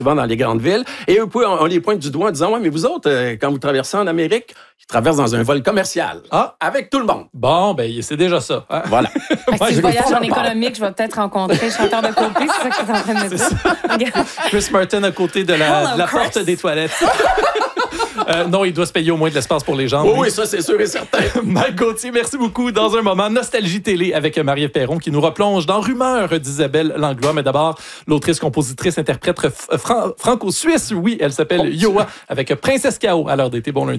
souvent dans les grandes villes. Et eux, on les pointe du doigt en disant, ouais, mais vous autres, quand vous traversez en Amérique, ils traversent dans un vol commercial. Avec tout le monde. Bon, ben c'est déjà ça. Hein? Voilà. Si je voyage en économique, je vais peut-être rencontrer le chanteur de Coldplay, c'est ça que tu es en train de me dire. Chris Martin à côté de la porte des toilettes. Non, il doit se payer au moins de l'espace pour les jambes. Oui, ça, c'est sûr et certain. Mike Gauthier, merci beaucoup. Dans un moment, Nostalgie Télé avec Marie-Ève Perron qui nous replonge dans Rumeurs d'Isabelle Langlois. Mais d'abord, l'autrice, compositrice, interprète franco-suisse. Oui, elle s'appelle Yoa avec Princesse K.O. à l'heure d'été. Bon lundi.